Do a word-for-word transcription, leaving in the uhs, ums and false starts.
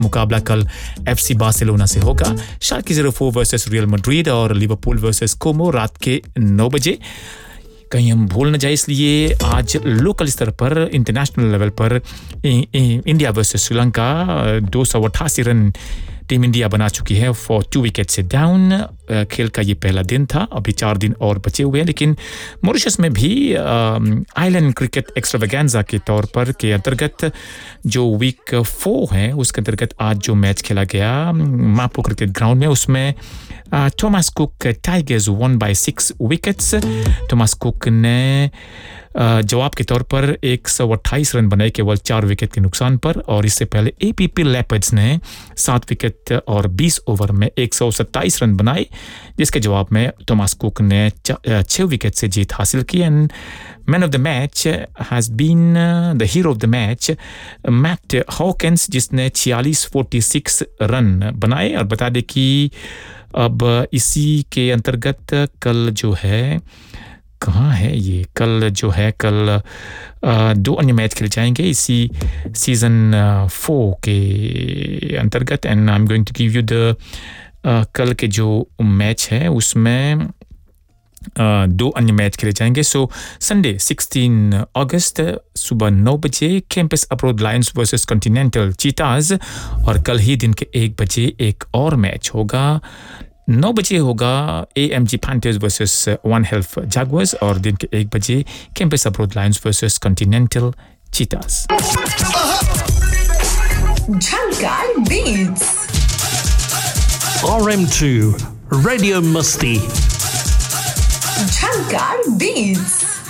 मुकाबला कल FC Barcelona से होगा। Schalke zero four versus real Madrid और लिवरपूल वर्सेस कोमो रात के नौ बजे। कहीं हम भूल न जाए इसलिए आज लोकल स्तर पर इंटरनेशनल लेवल पर इंडिया वर्सेस श्रीलंका दो सौ अट्ठासी रन टीम इंडिया बना चुकी है फॉर टू विकेट से डाउन। खेल का ये पहला दिन था, अभी चार दिन और बचे हुए हैं। लेकिन मॉरिशस में भी आइलैंड क्रिकेट एक्स्ट्रावेगेंजा के तौर पर के अंतर्गत जो वीक फोर है उसके अंतर्गत आज जो मैच खेला गया मापो क्रिकेट ग्राउंड में, उसमें Thomas cook tigers one by six wickets. Thomas cook ने जवाब के तौर पर एक सौ अट्ठाईस रन बनाए केवल चार विकेट के नुकसान पर। और इससे पहले एपीपी लेपर्ड्स ने सात विकेट और बीस ओवर में एक सौ सत्ताईस रन बनाए, जिसके जवाब में थॉमस कुक ने छह विकेट से जीत हासिल की। And man of the match has been the hero of the match mat Hawkins, जिसने छियालीस छियालीस रन बनाए। और बता दें कि अब इसी के अंतर्गत कल जो है कहाँ है ये कल जो है कल आ, दो अन्य मैच खेले जाएंगे इसी सीजन फोर के अंतर्गत। And I am going to give you the कल के जो मैच है उसमें आ, दो अन्य मैच खेले जाएंगे। सो संडे सोलह अगस्त सुबह नौ बजे campus abroad Lions versus continental चीताज, और कल ही दिन के एक बजे एक और मैच होगा। नौ बजे होगा AMG panthers versus one health Jaguars, और दिन के एक बजे campus abroad Lions versus continental चीताज। झलकार beats R M two Radio Musti. झलकार beats